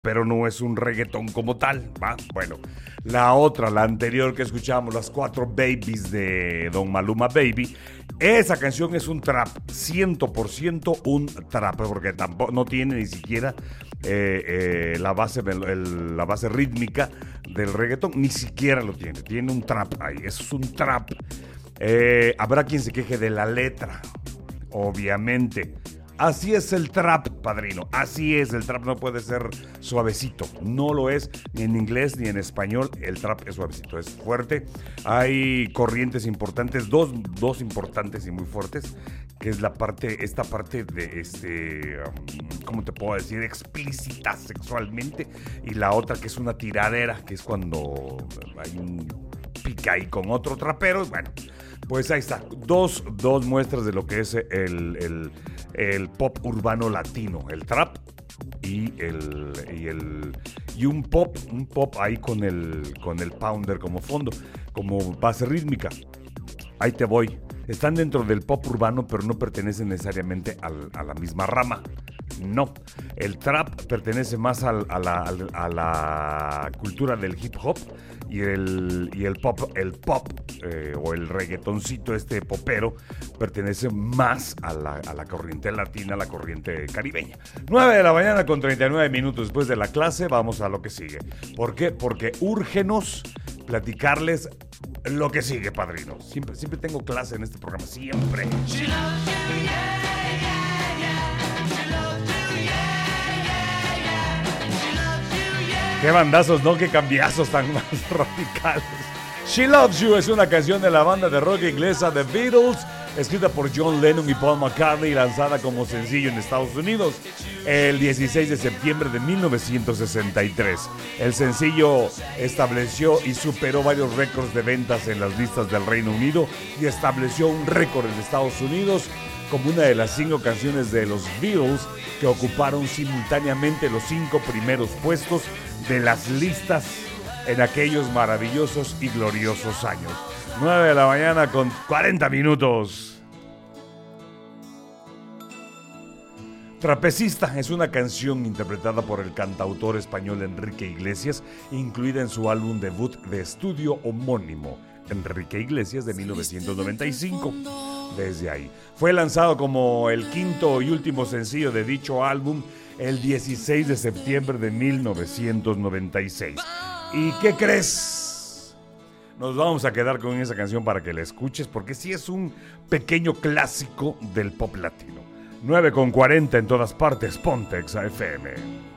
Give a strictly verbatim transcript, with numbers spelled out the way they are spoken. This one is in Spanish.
pero no es un reggaetón como tal, ¿va? Bueno, la otra, la anterior que escuchamos, Las Cuatro Babies de Don Maluma Baby, esa canción es un trap, cien por ciento un trap, porque tampoco, no tiene ni siquiera eh, eh, la, base, el, la base rítmica del reggaetón, ni siquiera lo tiene, tiene un trap ahí, eso es un trap. Eh, habrá quien se queje de la letra, obviamente. Así es el trap, padrino. Así es, el trap no puede ser suavecito. No lo es ni en inglés ni en español. El trap es suavecito, es fuerte. Hay corrientes importantes, dos, dos importantes y muy fuertes, que es la parte, esta parte de, este, um, ¿cómo te puedo decir? Explícita sexualmente. Y la otra que es una tiradera, que es cuando hay un pica ahí con otro trapero. Bueno, pues ahí está, dos, dos muestras de lo que es el, el, el pop urbano latino, el trap y el y el y un pop, un pop ahí con el con el pounder como fondo, como base rítmica. Ahí te voy. Están dentro del pop urbano, pero no pertenecen necesariamente al, a la misma rama. No, el trap pertenece más al, a, la, a la cultura del hip hop y el, y el pop, el pop eh, o el reggaetoncito este popero pertenece más a la, a la corriente latina, a la corriente caribeña. nueve de la mañana con treinta y nueve minutos después de la clase, vamos a lo que sigue. ¿Por qué? Porque úrgenos platicarles lo que sigue, padrino. Siempre, siempre tengo clase en este programa, siempre. Qué bandazos, ¿no? Qué cambiazos tan más radicales. She Loves You es una canción de la banda de rock inglesa The Beatles, escrita por John Lennon y Paul McCartney y lanzada como sencillo en Estados Unidos el dieciséis de septiembre de mil novecientos sesenta y tres. El sencillo estableció y superó varios récords de ventas en las listas del Reino Unido y estableció un récord en Estados Unidos como una de las cinco canciones de los Beatles que ocuparon simultáneamente los cinco primeros puestos de las listas en aquellos maravillosos y gloriosos años. nueve de la mañana con cuarenta minutos. Trapecista es una canción interpretada por el cantautor español Enrique Iglesias, incluida en su álbum debut de estudio homónimo, Enrique Iglesias, de mil novecientos noventa y cinco. Desde ahí. Fue lanzado como el quinto y último sencillo de dicho álbum el dieciséis de septiembre de mil novecientos noventa y seis. ¿Y qué crees? Nos vamos a quedar con esa canción para que la escuches, porque sí es un pequeño clásico del pop latino. nueve con cuarenta en todas partes, Ponte Exa F M.